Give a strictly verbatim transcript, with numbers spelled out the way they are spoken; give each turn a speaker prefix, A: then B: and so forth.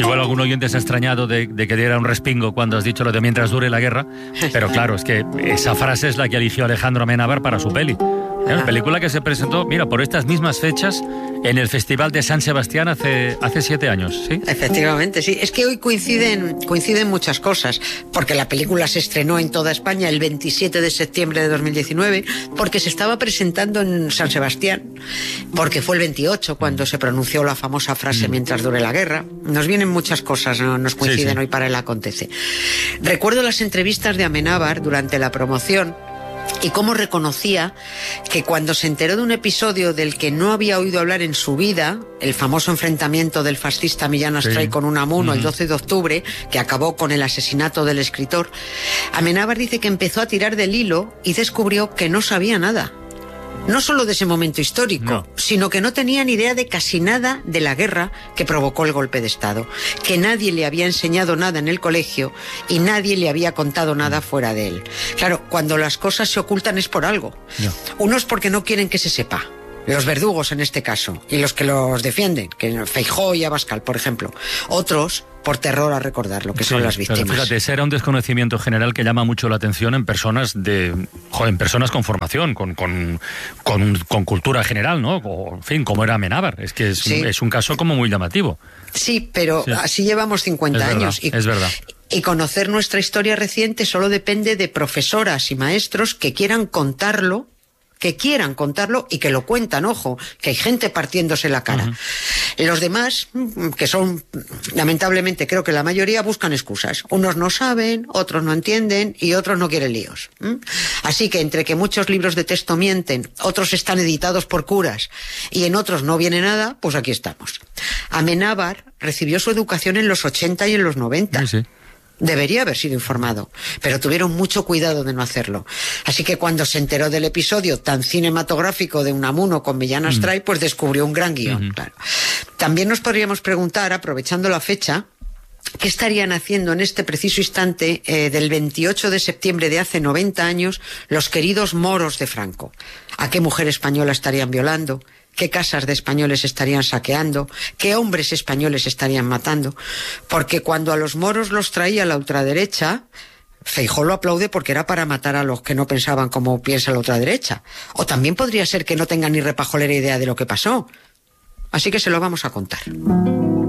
A: Igual algún oyente se ha extrañado de, de que diera un respingo cuando has dicho lo de mientras dure la guerra, pero claro, es que esa frase es la que eligió Alejandro Amenábar para su peli. ¿Eh? Película que se presentó, mira, por estas mismas fechas en el Festival de San Sebastián hace, hace siete años, ¿sí?
B: Efectivamente, sí. Es que hoy coinciden, coinciden muchas cosas, porque la película se estrenó en toda España el veintisiete de septiembre de dos mil diecinueve, porque se estaba presentando en San Sebastián, porque fue el veintiocho cuando se pronunció la famosa frase mientras dure la guerra. Nos vienen muchas cosas, ¿no? Nos coinciden sí, sí. hoy para el acontece. Recuerdo las entrevistas de Amenábar durante la promoción, y cómo reconocía que cuando se enteró de un episodio del que no había oído hablar en su vida, el famoso enfrentamiento del fascista Millán Astray sí. con Unamuno uh-huh. el doce de octubre, que acabó con el asesinato del escritor, Amenábar dice que empezó a tirar del hilo y descubrió que no sabía nada. No solo de ese momento histórico, no. sino que no tenía ni idea de casi nada de la guerra que provocó el golpe de Estado, que nadie le había enseñado nada en el colegio y nadie le había contado nada fuera de él. Claro, cuando las cosas se ocultan es por algo. No. Unos porque no quieren que se sepa, los verdugos en este caso, y los que los defienden, que Feijóo y Abascal, por ejemplo. Otros por terror a recordar lo que sí, son las víctimas.
A: Pero fíjate, ese era un desconocimiento general que llama mucho la atención en personas de, joder, en personas con formación, con, con, con, con cultura general, ¿no? O, en fin, como era Amenábar. Es que es, sí. un, es un caso como muy llamativo.
B: Sí, pero sí. así llevamos cincuenta
A: es
B: años.
A: Verdad, y, es verdad.
B: Y conocer nuestra historia reciente solo depende de profesoras y maestros que quieran contarlo, que quieran contarlo y que lo cuentan, ojo, que hay gente partiéndose la cara. Uh-huh. Los demás, que son, lamentablemente, creo que la mayoría buscan excusas. Unos no saben, otros no entienden y otros no quieren líos. ¿Mm? Así que entre que muchos libros de texto mienten, otros están editados por curas y en otros no viene nada, pues aquí estamos. Amenábar recibió su educación en los ochenta y en los noventa. Sí, sí. Debería haber sido informado, pero tuvieron mucho cuidado de no hacerlo. Así que cuando se enteró del episodio tan cinematográfico de Unamuno con Millán Astray, mm. pues descubrió un gran guión. Mm-hmm. Claro. También nos podríamos preguntar, aprovechando la fecha, ¿qué estarían haciendo en este preciso instante eh, del veintiocho de septiembre de hace noventa años los queridos moros de Franco? ¿A qué mujer española estarían violando? ¿Qué casas de españoles estarían saqueando? ¿Qué hombres españoles estarían matando? Porque cuando a los moros los traía la ultraderecha, Feijóo lo aplaude porque era para matar a los que no pensaban como piensa la ultraderecha. O también podría ser que no tengan ni repajolera idea de lo que pasó. Así que se lo vamos a contar.